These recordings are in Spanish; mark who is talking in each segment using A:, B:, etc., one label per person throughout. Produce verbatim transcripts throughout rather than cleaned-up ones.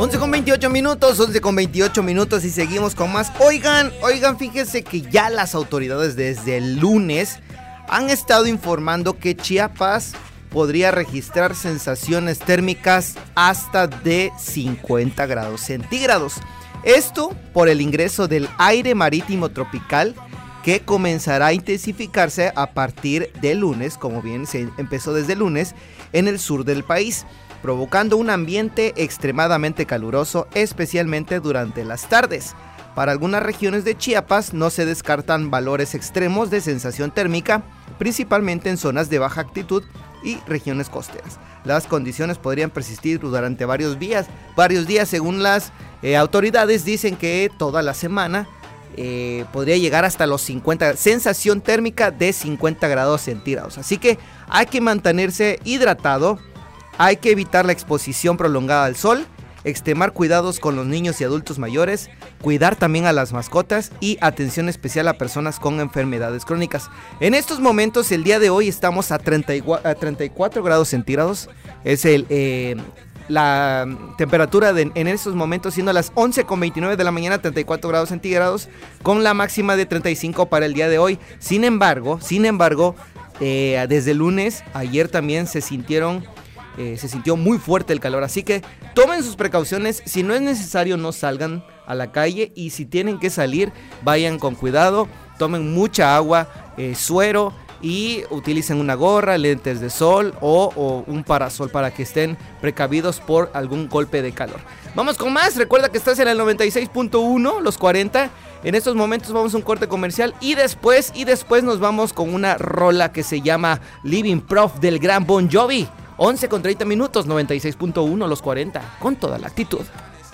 A: once con veintiocho minutos, once con veintiocho minutos y seguimos con más. Oigan, oigan, fíjense que ya las autoridades desde el lunes han estado informando que Chiapas podría registrar sensaciones térmicas hasta de cincuenta grados centígrados. Esto por el ingreso del aire marítimo tropical que comenzará a intensificarse a partir del lunes, como bien se empezó desde el lunes, en el sur del país, provocando un ambiente extremadamente caluroso, especialmente durante las tardes. Para algunas regiones de Chiapas no se descartan valores extremos de sensación térmica, principalmente en zonas de baja altitud y regiones costeras. Las condiciones podrían persistir durante varios días, varios días según las eh, autoridades dicen que toda la semana eh, podría llegar hasta los cincuenta, sensación térmica de cincuenta grados centígrados. Así que hay que mantenerse hidratado. Hay que evitar la exposición prolongada al sol, extremar cuidados con los niños y adultos mayores, cuidar también a las mascotas y atención especial a personas con enfermedades crónicas. En estos momentos, el día de hoy, estamos a treinta y cuatro grados centígrados. Es el, eh, la temperatura de, en estos momentos, siendo las once con veintinueve de la mañana, treinta y cuatro grados centígrados, con la máxima de treinta y cinco para el día de hoy. Sin embargo, sin embargo, eh, desde el lunes, ayer también se sintieron... Eh, se sintió muy fuerte el calor, así que tomen sus precauciones. Si no es necesario, no salgan a la calle, y si tienen que salir, vayan con cuidado, tomen mucha agua, eh, suero, y utilicen una gorra, lentes de sol o, o un parasol para que estén precavidos por algún golpe de calor. Vamos con más. Recuerda que estás en el noventa y seis punto uno, los cuarenta. En estos momentos vamos a un corte comercial y después, y después nos vamos con una rola que se llama Living Proof del gran Bon Jovi. once con treinta minutos, noventa y seis punto uno, los cuarenta, con toda la actitud.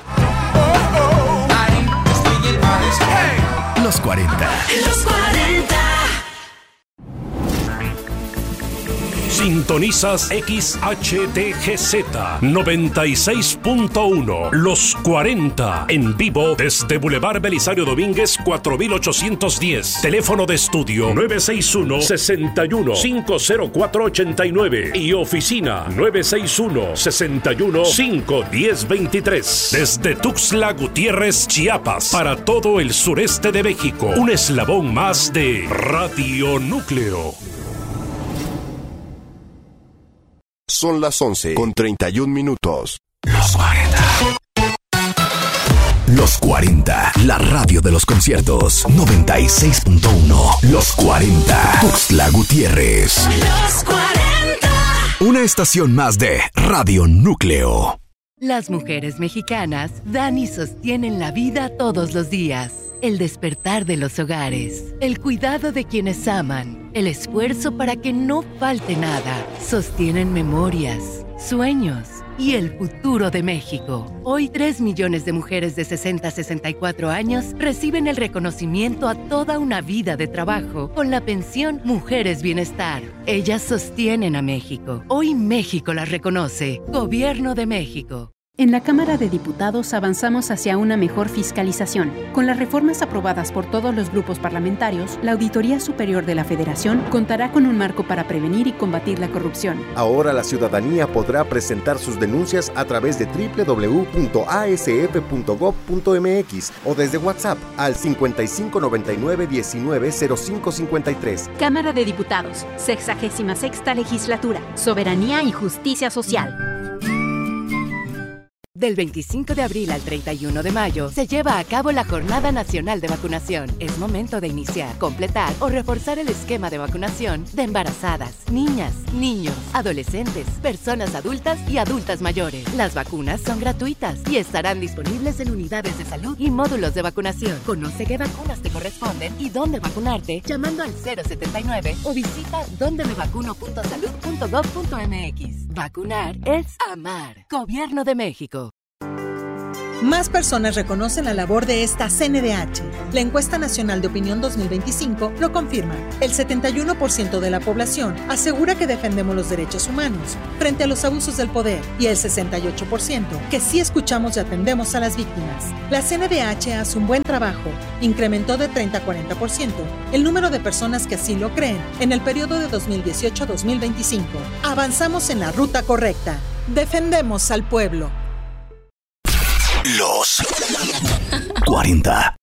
B: Los cuarenta.
C: Los cuarenta.
B: Sintonizas X H T G Z noventa y seis punto uno, Los cuarenta, en vivo desde Boulevard Belisario Domínguez cuatro mil ochocientos diez. Teléfono de estudio nueve seis uno, seis uno, cinco cero cuatro ocho nueve y oficina nueve seis uno, seis uno, cinco uno cero dos tres. Desde Tuxtla Gutiérrez, Chiapas, para todo el sureste de México, un eslabón más de Radio Núcleo.
D: Son las once con treinta y un minutos.
B: Los cuarenta. Los cuarenta, la radio de los conciertos. noventa y seis punto uno. Los cuarenta. Tuxtla Gutiérrez.
C: Los cuarenta.
B: Una estación más de Radio Núcleo.
E: Las mujeres mexicanas dan y sostienen la vida todos los días. El despertar de los hogares, el cuidado de quienes aman, el esfuerzo para que no falte nada. Sostienen memorias, sueños y el futuro de México. Hoy, tres millones de mujeres de sesenta a sesenta y cuatro años reciben el reconocimiento a toda una vida de trabajo con la pensión Mujeres Bienestar. Ellas sostienen a México. Hoy México las reconoce. Gobierno de México.
F: En la Cámara de Diputados avanzamos hacia una mejor fiscalización. Con las reformas aprobadas por todos los grupos parlamentarios, la Auditoría Superior de la Federación contará con un marco para prevenir y combatir la corrupción.
D: Ahora la ciudadanía podrá presentar sus denuncias a través de doble u doble u doble u punto a s f punto gob punto m x o desde WhatsApp al cincuenta y cinco noventa y nueve diecinueve cero cinco cincuenta y tres.
F: Cámara de Diputados, sexagésima sexta legislatura, soberanía y justicia social.
E: Del veinticinco de abril al treinta y uno de mayo se lleva a cabo la Jornada Nacional de Vacunación. Es momento de iniciar, completar o reforzar el esquema de vacunación de embarazadas, niñas, niños, adolescentes, personas adultas y adultas mayores. Las vacunas son gratuitas y estarán disponibles en unidades de salud y módulos de vacunación. Conoce qué vacunas te corresponden y dónde vacunarte llamando al cero setenta y nueve o visita donde me vacuno punto salud punto gob punto m x. Vacunar es amar. Gobierno de México.
G: Más personas reconocen la labor de esta C N D H. La encuesta nacional de opinión dos mil veinticinco lo confirma. El setenta y uno por ciento de la población asegura que defendemos los derechos humanos frente a los abusos del poder y el sesenta y ocho por ciento que sí escuchamos y atendemos a las víctimas. La C N D H hace un buen trabajo. Incrementó de treinta a cuarenta por ciento el número de personas que así lo creen en el periodo de dos mil dieciocho a dos mil veinticinco. Avanzamos en la ruta correcta. Defendemos al pueblo.
H: Los cuarenta.